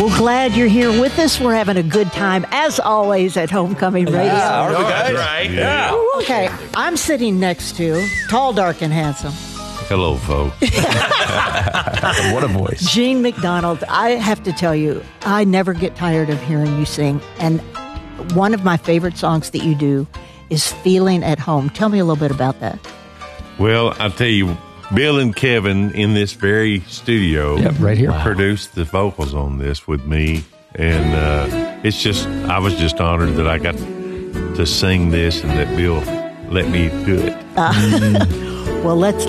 Well, glad you're here with us. We're having a good time, as always, at Homecoming Radio. That's right. Yeah. Okay, I'm sitting next to tall, dark, and handsome Hello, folks. What a voice. Gene McDonald. I have to tell you, I never get tired of hearing you sing. And one of my favorite songs that you do is Feeling at Home. Tell me a little bit about that. Well, I'll tell you, Bill and Kevin in this very studio right here. produced the vocals on this with me. And I was just honored that I got to sing this and that Bill let me do it. Well, let's